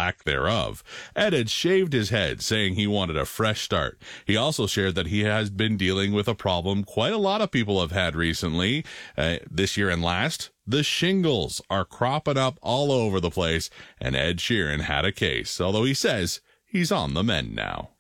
lack thereof. Ed had shaved his head, saying he wanted a fresh start. He also shared that he has been dealing with a problem quite a lot of people have had recently, this year and last. The shingles are cropping up all over the place, and Ed Sheeran had a case, although he says he's on the mend now.